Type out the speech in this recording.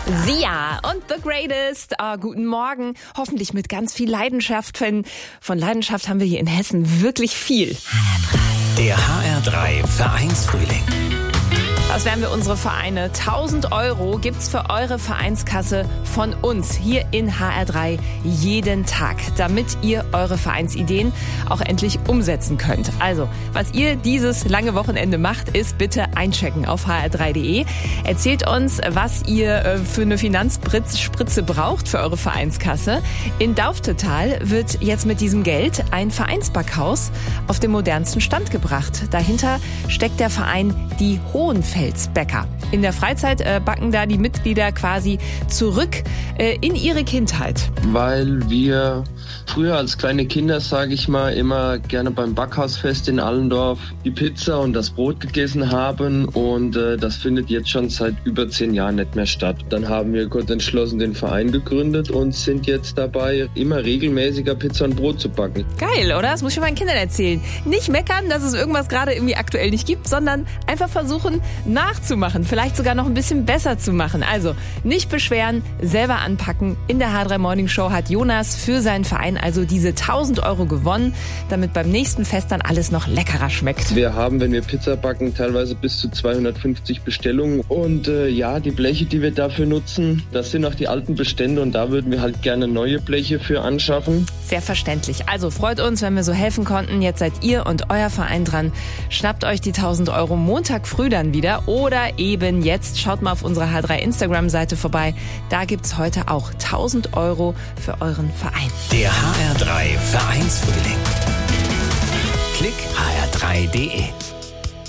Sia und The Greatest. Guten Morgen. Hoffentlich mit ganz viel Leidenschaft. Von Leidenschaft haben wir hier in Hessen wirklich viel. Der HR3 Vereinsfrühling. Das wären wir unsere Vereine. 1.000 € gibt's für eure Vereinskasse von uns hier in HR3 jeden Tag, damit ihr eure Vereinsideen auch endlich umsetzen könnt. Also, was ihr dieses lange Wochenende macht, ist bitte einchecken auf hr3.de. Erzählt uns, was ihr für eine Finanzspritze braucht für eure Vereinskasse. In Dauftetal wird jetzt mit diesem Geld ein Vereinsbackhaus auf den modernsten Stand gebracht. Dahinter steckt der Verein Die Hohenfelsbäcker. In der Freizeit backen da die Mitglieder quasi zurück in ihre Kindheit. Weil wir früher als kleine Kinder, sage ich mal, immer gerne beim Backhausfest in Allendorf die Pizza und das Brot gegessen haben und das findet jetzt schon seit über 10 Jahren nicht mehr statt. Dann haben wir kurz entschlossen den Verein gegründet und sind jetzt dabei, immer regelmäßiger Pizza und Brot zu backen. Geil, oder? Das muss ich meinen Kindern erzählen. Nicht meckern, dass es irgendwas gerade irgendwie aktuell nicht gibt, sondern einfach versuchen nachzumachen, vielleicht sogar noch ein bisschen besser zu machen. Also nicht beschweren, selber anpacken. In der HR3 Morning Show hat Jonas für seinen Verein also diese 1.000 € gewonnen, damit beim nächsten Fest dann alles noch leckerer schmeckt. Wir haben, wenn wir Pizza backen, teilweise bis zu 250 Bestellungen und die Bleche, die wir dafür nutzen, das sind auch die alten Bestände und da würden wir halt gerne neue Bleche für anschaffen. Sehr verständlich. Also freut uns, wenn wir so helfen konnten. Jetzt seid ihr und euer Verein dran. Schnappt euch die 1.000 € Montag früh dann wieder oder eben jetzt. Schaut mal auf unserer HR3 Instagram-Seite vorbei. Da gibt's heute auch 1.000 € für euren Verein. Der HR3 Vereinsfrühling. Klick hr3.de